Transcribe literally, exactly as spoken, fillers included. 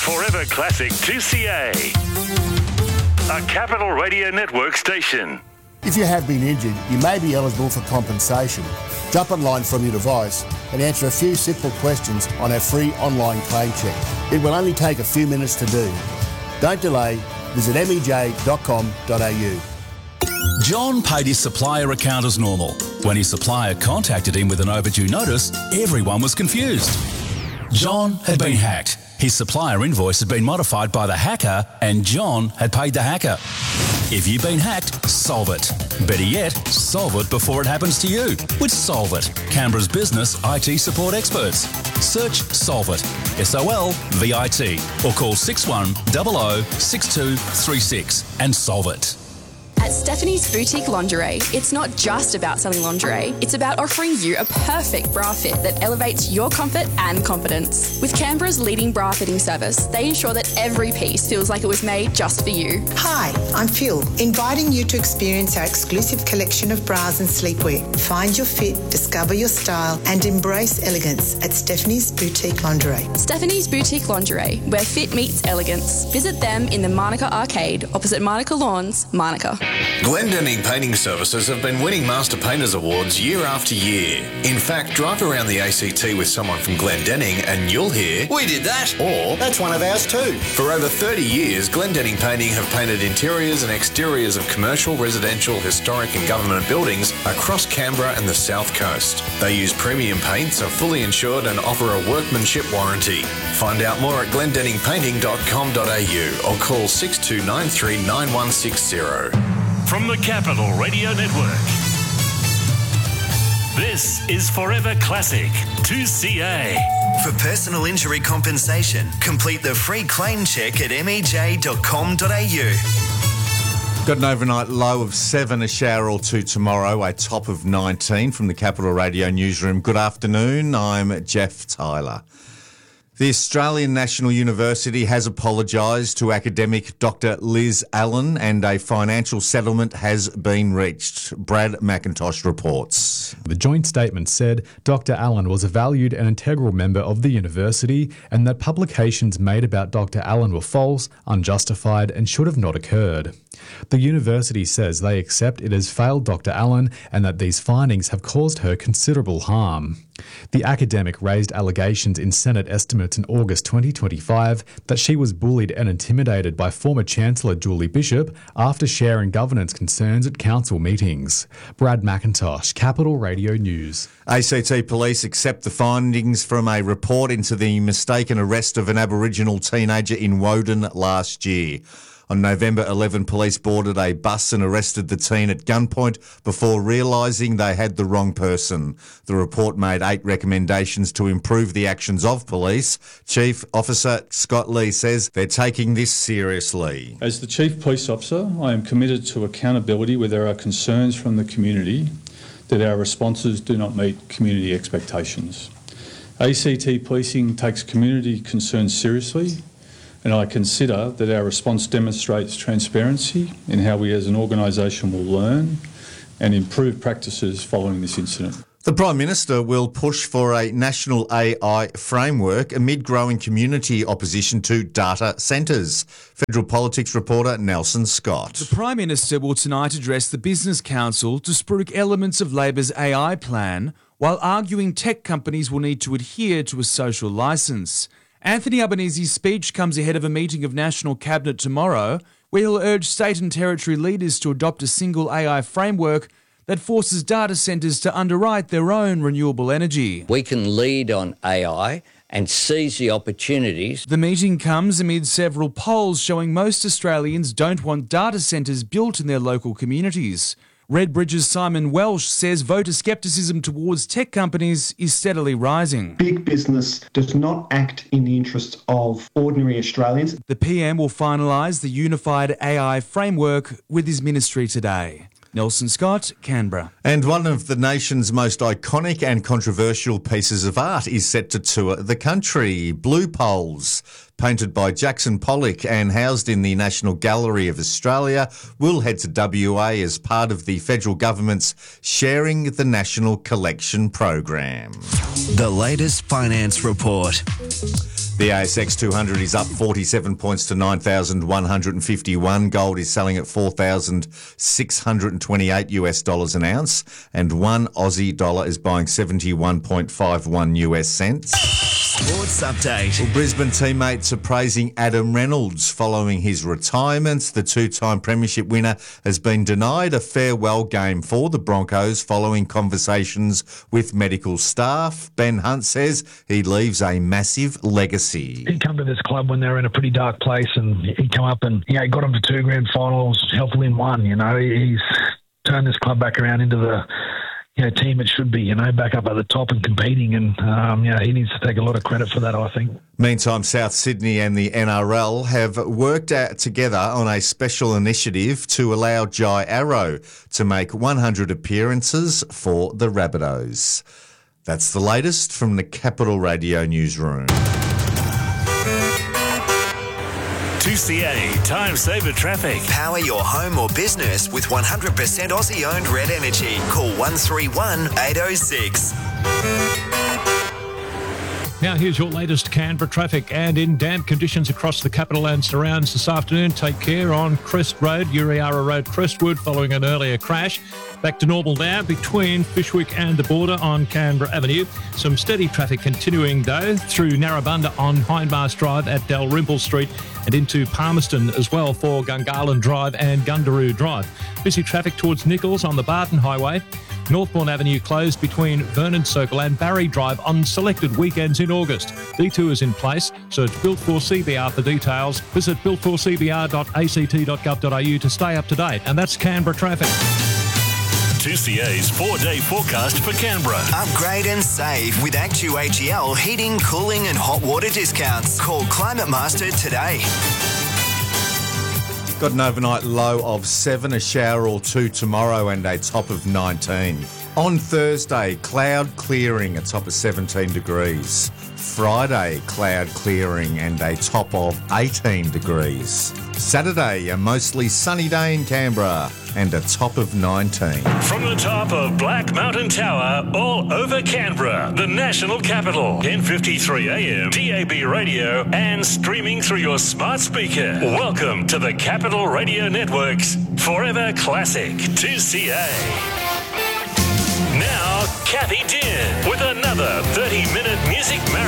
Forever Classic two C A, a Capital Radio Network station. If you have been injured, you may be eligible for compensation. Jump online from your device and answer a few simple questions on our free online claim check. It will only take a few minutes to do. Don't delay. Visit m e j dot com dot a u. John paid his supplier account as normal. When his supplier contacted him with an overdue notice, everyone was confused. John had been hacked. His supplier invoice had been modified by the hacker and John had paid the hacker. If you've been hacked, solve it. Better yet, solve it before it happens to you with Solve It, Canberra's business I T support experts. Search Solve It, S O L V I T, or call six one zero zero six two three six and solve it. At Stephanie's Boutique Lingerie, it's not just about selling lingerie, it's about offering you a perfect bra fit that elevates your comfort and confidence. With Canberra's leading bra fitting service, they ensure that every piece feels like it was made just for you. Hi, I'm Phil, inviting you to experience our exclusive collection of bras and sleepwear. Find your fit, discover your style, and embrace elegance at Stephanie's Boutique Lingerie. Stephanie's Boutique Lingerie, where fit meets elegance. Visit them in the Manuka Arcade, opposite Manuka Lawns, Manuka. Glendenning Painting Services have been winning Master Painters Awards year after year. In fact, drive around the A C T with someone from Glendenning and you'll hear, "We did that," or "That's one of ours too." For over thirty years, Glendenning Painting have painted interiors and exteriors of commercial, residential, historic and government buildings across Canberra and the South Coast. They use premium paints, are fully insured and offer a workmanship warranty. Find out more at glendenning painting dot com dot a u or call six two nine three nine one six zero. From the Capital Radio Network, this is Forever Classic two C A. For personal injury compensation, complete the free claim check at m e j dot com dot a u. Got an overnight low of seven, a shower or two tomorrow, a top of nineteen from the Capital Radio Newsroom. Good afternoon, I'm Jeff Tyler. The Australian National University has apologised to academic Doctor Liz Allen and a financial settlement has been reached. Brad McIntosh reports. The joint statement said Doctor Allen was a valued and integral member of the university and that publications made about Doctor Allen were false, unjustified and should have not occurred. The university says they accept it has failed Doctor Allen and that these findings have caused her considerable harm. The academic raised allegations in Senate estimates in August twenty twenty-five that she was bullied and intimidated by former Chancellor Julie Bishop after sharing governance concerns at council meetings. Brad McIntosh, Capital Radio News. A C T Police accept the findings from a report into the mistaken arrest of an Aboriginal teenager in Woden last year. On November eleventh, police boarded a bus and arrested the teen at gunpoint before realising they had the wrong person. The report made eight recommendations to improve the actions of police. Chief Officer Scott Lee says they're taking this seriously. As the Chief Police Officer, I am committed to accountability where there are concerns from the community that our responses do not meet community expectations. A C T Policing takes community concerns seriously, and I consider that our response demonstrates transparency in how we as an organisation will learn and improve practices following this incident. The Prime Minister will push for a national A I framework amid growing community opposition to data centres. Federal Politics reporter Nelson Scott. The Prime Minister will tonight address the Business Council to spruik elements of Labor's A I plan, while arguing tech companies will need to adhere to a social licence. Anthony Albanese's speech comes ahead of a meeting of National Cabinet tomorrow, where he'll urge state and territory leaders to adopt a single A I framework that forces data centres to underwrite their own renewable energy. We can lead on A I and seize the opportunities. The meeting comes amid several polls showing most Australians don't want data centres built in their local communities. Redbridge's Simon Welsh says voter scepticism towards tech companies is steadily rising. Big business does not act in the interests of ordinary Australians. The P M will finalise the unified A I framework with his ministry today. Nelson Scott, Canberra. And one of the nation's most iconic and controversial pieces of art is set to tour the country. Blue Poles, painted by Jackson Pollock and housed in the National Gallery of Australia, will head to W A as part of the federal government's Sharing the National Collection program. The latest finance report. The A S X two hundred is up forty-seven points to nine thousand one hundred fifty-one. Gold is selling at four thousand six hundred twenty-eight US dollars an ounce, and one Aussie dollar is buying seventy-one point five one U S cents. Sports update. Well, Brisbane teammates are praising Adam Reynolds following his retirement. The two-time premiership winner has been denied a farewell game for the Broncos following conversations with medical staff. Ben Hunt says he leaves a massive legacy. He come to this club when they were in a pretty dark place, and he come up and you know, got them to two grand finals, helped win one. You know, he's turned this club back around into the you know, team it should be, you know, back up at the top and competing. And, um, you know, he needs to take a lot of credit for that, I think. Meantime, South Sydney and the N R L have worked out together on a special initiative to allow Jai Arrow to make one hundred appearances for the Rabbitohs. That's the latest from the Capital Radio newsroom. two C A Time Saver Traffic. Power your home or business with one hundred percent Aussie-owned Red Energy. Call one three one, eight oh six. Now here's your latest Canberra traffic, and in damp conditions across the capital and surrounds this afternoon. Take care on Crest Road, Uriara Road, Crestwood, following an earlier crash. Back to normal now between Fishwick and the border on Canberra Avenue. Some steady traffic continuing though through Narrabundah on Hindmarsh Drive at Dalrymple Street and into Palmerston as well for Gungahlin Drive and Gundaroo Drive. Busy traffic towards Nichols on the Barton Highway. Northbourne Avenue closed between Vernon Circle and Barry Drive on selected weekends in August. Detours in place. Search Built for C B R for details. Visit built for c b r dot a c t dot gov dot a u to stay up to date. And that's Canberra traffic. two C A's four-day forecast for Canberra. Upgrade and save with Actu A G L heating, cooling and hot water discounts. Call Climate Master today. Got an overnight low of seven, a shower or two tomorrow and a top of nineteen. On Thursday, cloud clearing, a top of seventeen degrees. Friday, cloud clearing and a top of eighteen degrees. Saturday, a mostly sunny day in Canberra and a top of nineteen. From the top of Black Mountain Tower, all over Canberra, the national capital, ten fifty-three A M, D A B radio, and streaming through your smart speaker. Welcome to the Capital Radio Network's Forever Classic two C A. Now, Kathy Dean with another thirty-minute music marathon.